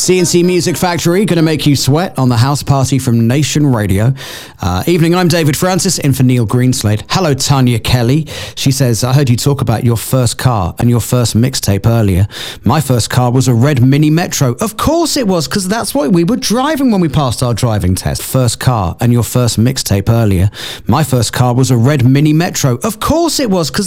CNC Music Factory, going to make you sweat on the house party from Nation Radio. Evening, I'm David Francis, in for Neil Greenslade. Hello, Tanya Kelly. She says, I heard you talk about your first car and your first mixtape earlier. My first car was a red Mini Metro. Of course it was, because that's what we were driving when we passed our driving test. First car and your first mixtape earlier. My first car was a red Mini Metro. Of course it was, because